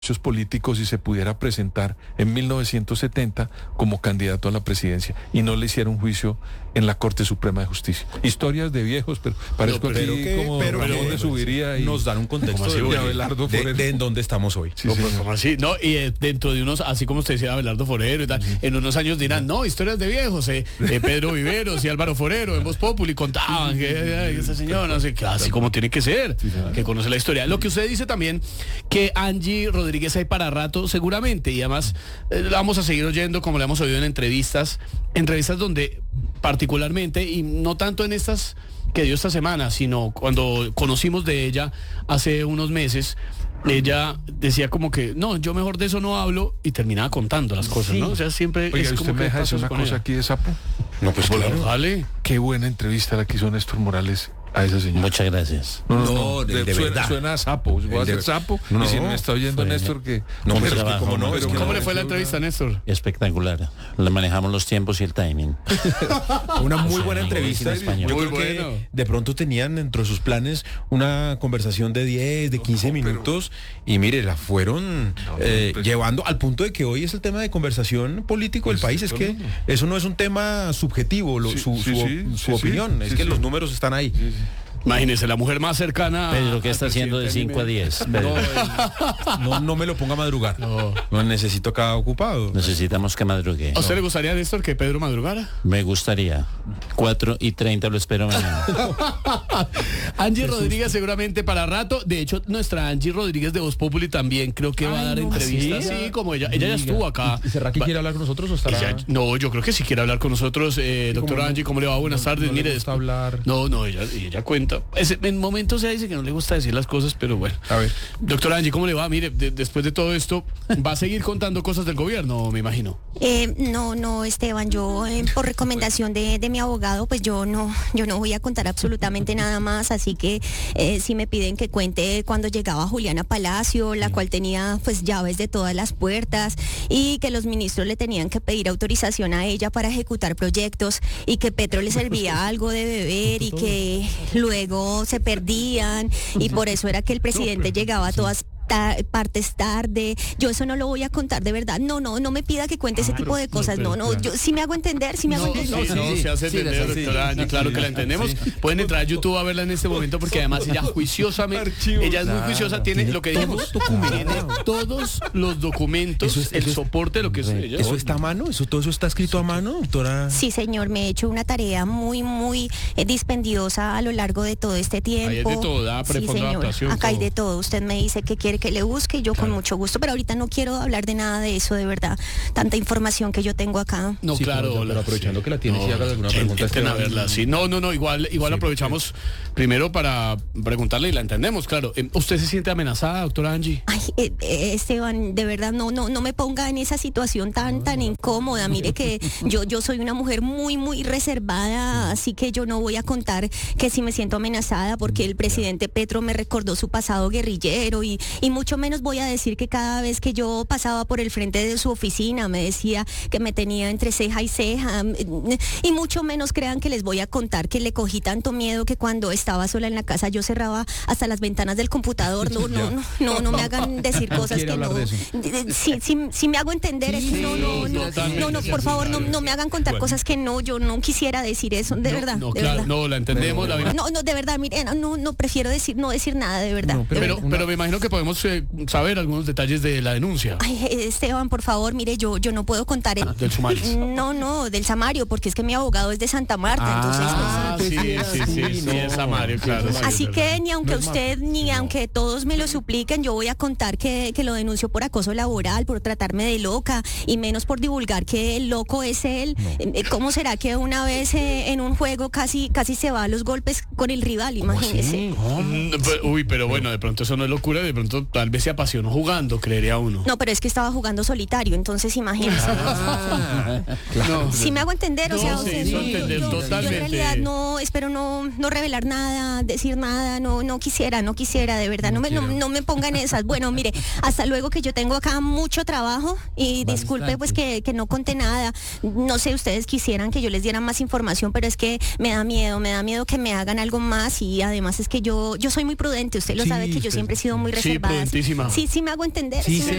políticos y se pudiera presentar en 1970 como candidato a la presidencia y no le hicieron juicio en la Corte Suprema de Justicia. Historias de viejos, pero parezco aquí como dónde subiría y nos dan un contexto de Abelardo Forero. De en dónde estamos hoy. Sí, ¿cómo así? No, y dentro de unos, así como usted decía, Abelardo Forero y tal, en unos años dirán, no, historias de viejos, Pedro Viveros y Álvaro Forero en Voz Populi contaban que esa señora, no sé, así como tiene que ser, que conoce la historia. Lo que usted dice también, que Angie Rodríguez hay para rato, seguramente, y además la vamos a seguir oyendo, como le hemos oído en entrevistas donde particularmente, y no tanto en estas que dio esta semana, sino cuando conocimos de ella hace unos meses, ella decía como que, no, yo mejor de eso no hablo, y terminaba contando las cosas, ¿no? O sea, siempre... Oiga, es como ¿usted me deja decir una cosa aquí de sapo? No, pues claro. Vale. Qué buena entrevista la que hizo Néstor Morales a esa señora. Muchas gracias. No, de verdad. Suena a sapo. Voy a hacer sapo. No, y si me está oyendo Néstor, que... No, pero es que trabajo, cómo no, es que ¿Cómo no, le fue la entrevista, Néstor? Espectacular. Le manejamos los tiempos y el timing. una muy Sí, buena entrevista. en español. Yo Muy creo que bueno. de pronto tenían dentro de sus planes una conversación de 10, de 15 minutos y mire, la fueron llevando al punto de que hoy es el tema de conversación político del país. Es que eso no es un tema subjetivo, su opinión. Es que los números están ahí. Imagínese, la mujer más cercana... Pedro, ¿qué al está haciendo de presidente 5 a 10? Pedro, No me lo ponga a madrugar. No. No necesito acá ocupado. necesitamos que madrugue. ¿A usted le gustaría, Néstor, que Pedro madrugara? Me gustaría. 4:30 lo espero mañana. Angie Rodríguez seguramente para rato. De hecho, nuestra Angie Rodríguez de Voz Populi también creo que va a dar entrevistas. Sí, como ella ya estuvo acá. ¿Será que quiere hablar con nosotros o estará? No, yo creo que sí quiere hablar con nosotros. Doctora Angie, ¿cómo le va? Buenas tardes. No Mire, le gusta hablar. No, ella cuenta. En momentos ella dice que no le gusta decir las cosas, pero bueno. A ver. Doctora Angie, ¿cómo le va? Mire, después de todo esto, ¿va a seguir contando cosas del gobierno, me imagino? No, Esteban, yo por recomendación de mi abogado, pues yo no voy a contar absolutamente nada más, así que si me piden que cuente cuando llegaba Juliana Palacio, la cual tenía pues llaves de todas las puertas y que los ministros le tenían que pedir autorización a ella para ejecutar proyectos y que Petro le servía algo de beber y que luego se perdían y por eso era que el presidente llegaba a todas partes tarde. Yo eso no lo voy a contar, de verdad. No me pida que cuente ese tipo de cosas. Yo sí me hago entender, Se hace entender, doctora Angie, claro que la entendemos. Pueden entrar a YouTube a verla en este momento porque además ella juiciosamente, ella es muy juiciosa, tiene lo que dijimos, tiene todos los documentos, el soporte de lo que es ella. ¿Eso está a mano? ¿Todo eso está escrito a mano, doctora? Sí, señor, me he hecho una tarea muy dispendiosa a lo largo de todo este tiempo. Ahí es de todo, sí, señor. adaptación. Acá hay de todo. Usted me dice que quiere que le busque y yo con mucho gusto, pero ahorita no quiero hablar de nada de eso, de verdad. Tanta información que yo tengo acá. No, Sí, claro. pero aprovechando que la tiene, si haga alguna pregunta. Intenten a verla, sí. No, igual aprovechamos primero para preguntarle y la entendemos, claro. ¿Usted se siente amenazada, doctora Angie? Ay, Esteban, de verdad, no me ponga en esa situación tan incómoda. Mire que yo soy una mujer muy reservada, así que yo no voy a contar que si me siento amenazada porque el presidente Petro me recordó su pasado guerrillero y mucho menos voy a decir que cada vez que yo pasaba por el frente de su oficina me decía que me tenía entre ceja y ceja y mucho menos crean que les voy a contar que le cogí tanto miedo que cuando estaba sola en la casa yo cerraba hasta las ventanas del computador. No me hagan decir cosas que no. Si me hago entender, no, por favor, no me hagan contar cosas que yo no quisiera decir eso, de verdad. No, de claro, verdad. No, la entendemos. No, de verdad, mire, no prefiero no decir nada, de verdad. Pero me imagino que podemos saber algunos detalles de la denuncia. Ay, Esteban, por favor, mire, yo no puedo contar del sumario. No, del Samario, porque es que mi abogado es de Santa Marta, Sí, es Samario, claro. Así que ni aunque usted, ni aunque todos me lo supliquen, yo voy a contar que lo denuncio por acoso laboral, por tratarme de loca, y menos por divulgar que el loco es él. ¿Cómo será que una vez en un juego casi se va a los golpes con el rival? Imagínese. Uy, pero bueno, de pronto eso no es locura, de pronto tal vez se apasionó jugando, creería uno. No, pero es que estaba jugando solitario, entonces imagínese. Claro. Si me hago entender, o sea, entender yo totalmente. en realidad espero no revelar nada, decir nada, no quisiera, de verdad, no me pongan esas. Bueno, mire, hasta luego, que yo tengo acá mucho trabajo y disculpe pues que no conté nada. No sé, ustedes quisieran que yo les diera más información, pero es que me da miedo que me hagan algo más y además es que yo soy muy prudente, usted lo sabe que yo siempre he sido muy reservada. prudentísima. Sí me hago entender. Sí, me